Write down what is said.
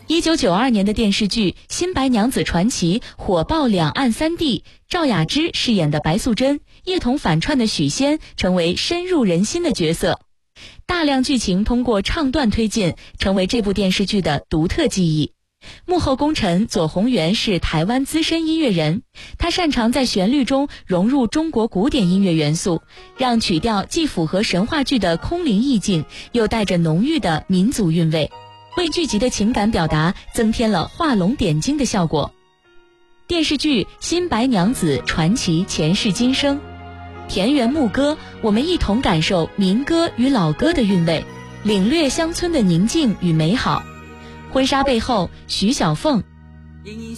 1992年的电视剧《新白娘子传奇》火爆两岸三地，赵雅芝饰演的白素贞，叶童反串的许仙成为深入人心的角色。大量剧情通过唱段推进，成为这部电视剧的独特记忆。幕后功臣左宏元是台湾资深音乐人，他擅长在旋律中融入中国古典音乐元素，让曲调既符合神话剧的空灵意境，又带着浓郁的民族韵味，为剧集的情感表达增添了画龙点睛的效果。电视剧《新白娘子传奇前世今生》，田园牧歌，我们一同感受民歌与老歌的韵味，领略乡村的宁静与美好。婚纱背后，徐小凤。